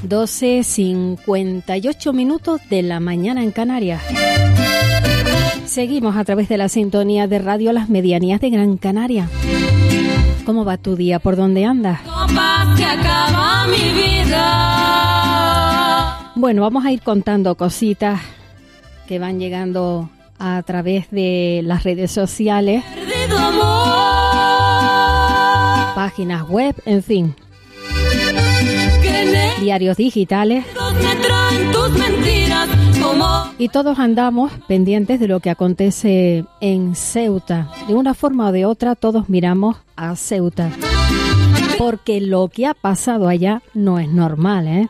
12:58 de la mañana en Canarias. Seguimos a través de la sintonía de Radio Las Medianías de Gran Canaria. ¿Cómo va tu día? ¿Por dónde andas? Se acaba mi vida. Bueno, vamos a ir contando cositas que van llegando a través de las redes sociales, páginas web, en fin, diarios digitales, y todos andamos pendientes de lo que acontece en Ceuta. De una forma o de otra, todos miramos a Ceuta, porque lo que ha pasado allá no es normal, ¿eh?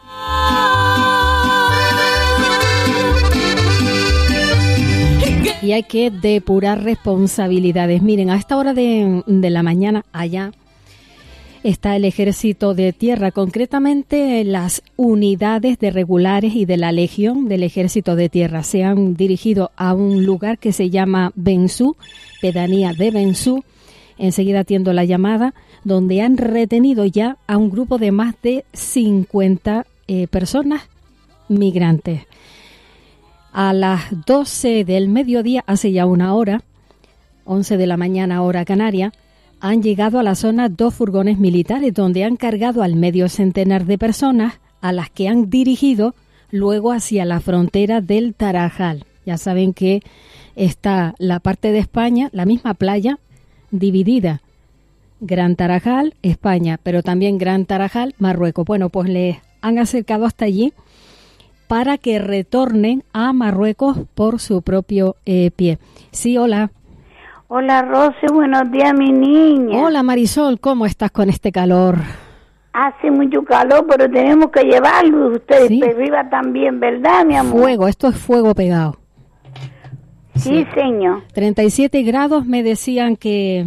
Y hay que depurar responsabilidades. Miren, a esta hora de la mañana allá está el Ejército de Tierra, concretamente las unidades de regulares y de la Legión del Ejército de Tierra. Se han dirigido a un lugar que se llama Bensú, pedanía de Bensú. Enseguida atiendo la llamada, donde han retenido ya a un grupo de más de 50 personas migrantes. A las 12 del mediodía, hace ya una hora, 11 de la mañana hora canaria, han llegado a la zona 2 furgones militares donde han cargado al medio centenar de personas, a las que han dirigido luego hacia la frontera del Tarajal. Ya saben que está la parte de España, la misma playa, dividida. Gran Tarajal, España, pero también Gran Tarajal, Marruecos. Bueno, pues les han acercado hasta allí para que retornen a Marruecos por su propio pie. Sí, hola. Hola, Rosy, buenos días, mi niña. Hola, Marisol, ¿cómo estás con este calor? Hace mucho calor, pero tenemos que llevarlo. Ustedes sí. Arriba también, ¿verdad, mi amor? Fuego, esto es fuego pegado. Sí, señor. 37 grados me decían que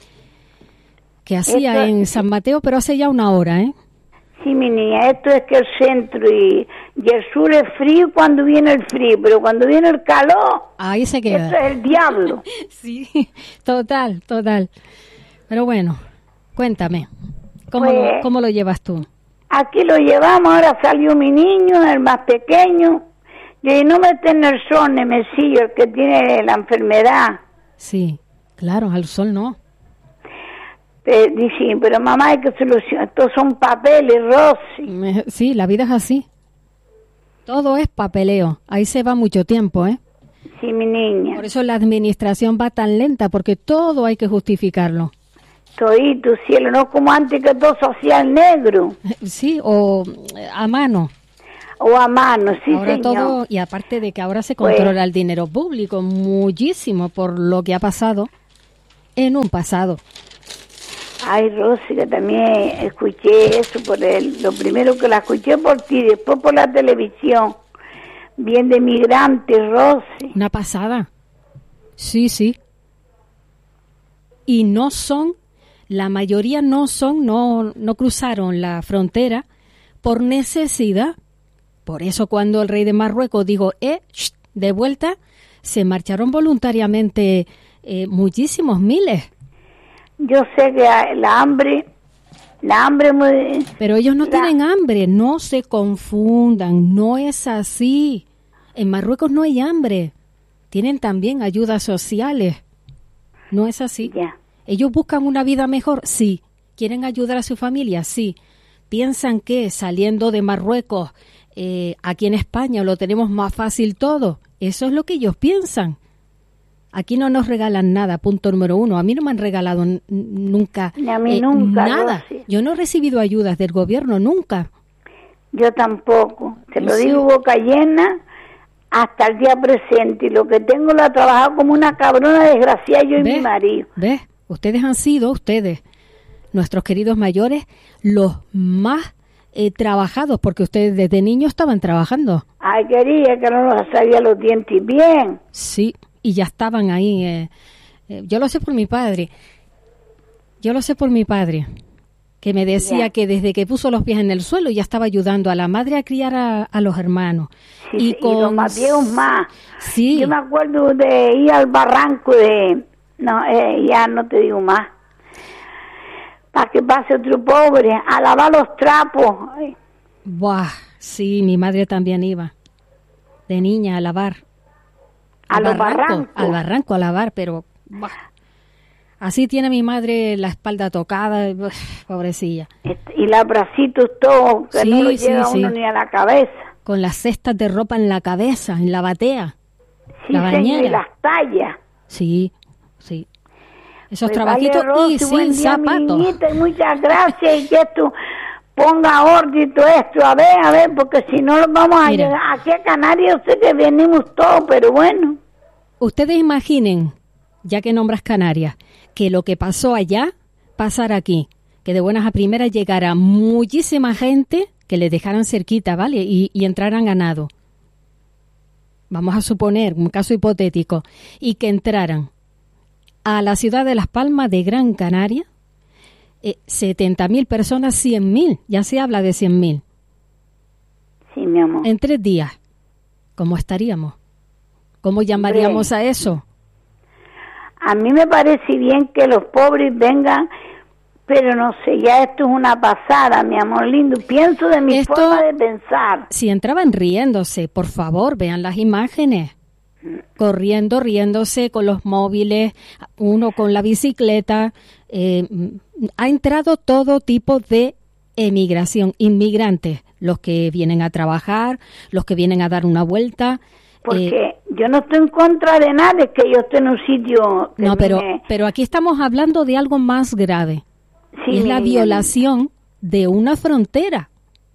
hacía en San Mateo, pero hace ya una hora, ¿eh? Sí, mi niña, esto es que el centro y el sur es frío cuando viene el frío, pero cuando viene el calor, ahí se queda. Esto es el diablo. Sí, total. Pero bueno, cuéntame, ¿cómo lo llevas tú? Aquí lo llevamos, ahora salió mi niño, el más pequeño, y no me tiene el sol, Nemesio, el que tiene la enfermedad. Sí, claro, al sol no. Dice, pero mamá, hay que solucionar, estos son papeles, Rosy. Sí, la vida es así. Todo es papeleo. Ahí se va mucho tiempo, ¿eh? Sí, mi niña. Por eso la administración va tan lenta, porque todo hay que justificarlo. Todito, cielo, no como antes que todo social negro. Sí, o a mano. O a mano, sí, ahora señor. Todo, y aparte de que ahora se controla el dinero público muchísimo por lo que ha pasado en un pasado. Ay, Rosy, que también escuché eso lo primero que la escuché por ti, después por la televisión, bien de migrantes, Rosy. Una pasada. Sí. Y no son, la mayoría no cruzaron la frontera por necesidad. Por eso cuando el rey de Marruecos dijo, de vuelta, se marcharon voluntariamente muchísimos miles. Yo sé que la hambre muy... Pero ellos no tienen hambre, no se confundan, no es así. En Marruecos no hay hambre, tienen también ayudas sociales, no es así. Ya. Ellos buscan una vida mejor, sí. ¿Quieren ayudar a su familia? Sí. ¿Piensan que saliendo de Marruecos, aquí en España lo tenemos más fácil todo? Eso es lo que ellos piensan. Aquí no nos regalan nada, punto número 1. A mí no me han regalado nunca, a mí nunca nada. Rosy. Yo no he recibido ayudas del gobierno nunca. Yo tampoco. Te lo digo boca llena hasta el día presente. Y lo que tengo lo ha trabajado como una cabrona desgraciada yo y mi marido. ¿Ves? Ustedes han sido, nuestros queridos mayores, los más trabajados, porque ustedes desde niños estaban trabajando. Ay, quería que no nos sabía los dientes bien. Sí. Y ya estaban ahí. Yo lo sé por mi padre. Que me decía que desde que puso los pies en el suelo ya estaba ayudando a la madre a criar a los hermanos. Sí, y los más viejos más. Sí. Yo me acuerdo de ir al barranco ya no te digo más. Para que pase otro pobre, a lavar los trapos. Buah, sí, mi madre también iba de niña a lavar. A los barrancos. Al barranco a lavar, pero buah, así tiene mi madre la espalda tocada, pobrecilla. Y los bracitos todos, que Sí, no lo sí, llega sí. uno ni a la cabeza. Con las cestas de ropa en la cabeza, en la batea, Sí, la señor, bañera. y las tallas. Sí, sí. Esos Pues trabajitos vale, Rosy, y buen sin día, mi zapatos. niñita, y muchas gracias, y que tú ponga orden y todo esto, a ver, porque si no lo vamos a Mira. llegar aquí a Canarias, yo sé que venimos todos, pero bueno. Ustedes imaginen, ya que nombras Canarias, que lo que pasó allá, pasara aquí, que de buenas a primeras llegara muchísima gente, que le dejaran cerquita, ¿vale? Y entraran ganado. Vamos a suponer, un caso hipotético, y que entraran a la ciudad de Las Palmas de Gran Canaria, 70.000 personas, 100.000, ya se habla de 100.000, Sí, mi amor. en 3 días. ¿Cómo estaríamos? ¿Cómo llamaríamos a eso? A mí me parece bien que los pobres vengan, pero no sé, ya esto es una pasada, mi amor lindo. Pienso de mi Esto- forma de pensar. Si entraban riéndose, por favor, vean las imágenes. Corriendo, riéndose con los móviles, uno con la bicicleta. Ha entrado todo tipo de emigración, inmigrantes, los que vienen a trabajar, los que vienen a dar una vuelta. Porque yo no estoy en contra de nada, es que yo estoy en un sitio... que No, me- pero aquí estamos hablando de algo más grave. Sí, Y es mi la niña, violación de una frontera.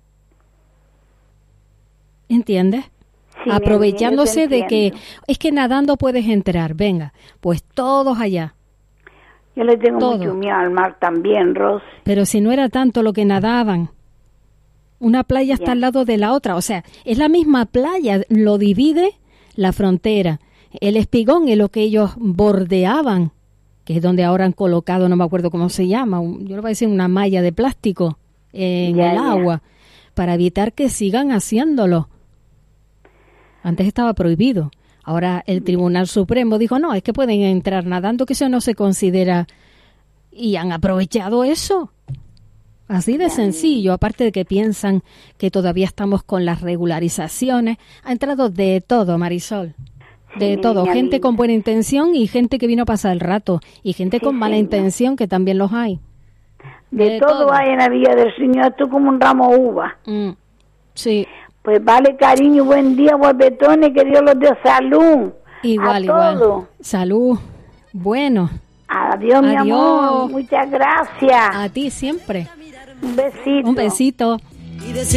¿Entiendes? Sí, mi Aprovechándose niña, yo te de que entiendo. es que nadando puedes entrar, venga, pues todos allá. Yo le tengo todo. mucho miedo al mar también, Ros. Pero si no era tanto lo que nadaban, una playa está Ya. al lado de la otra, o sea, es la misma playa, lo divide la frontera. El espigón es lo que ellos bordeaban, que es donde ahora han colocado, no me acuerdo cómo se llama, yo le voy a decir una malla de plástico en Ya, el ya. agua, para evitar que sigan haciéndolo. Antes estaba prohibido. Ahora el Tribunal Supremo dijo, no, es que pueden entrar nadando, que eso no se considera. Y han aprovechado eso. Así de sencillo, aparte de que piensan que todavía estamos con las regularizaciones. Ha entrado de todo, Marisol. De Sí, todo. niña Gente linda. con buena intención y gente que vino a pasar el rato. Y gente Sí, con mala señor. intención, que también los hay. De todo hay en la vida del Señor, esto es como un ramo de uva. Sí. Pues vale, cariño, buen día, guapetones, que Dios los dé salud. Igual, a igual. todos. Salud. Bueno, Adiós, mi Adiós. amor. Muchas gracias. a ti siempre. Un besito. Un besito. Y decir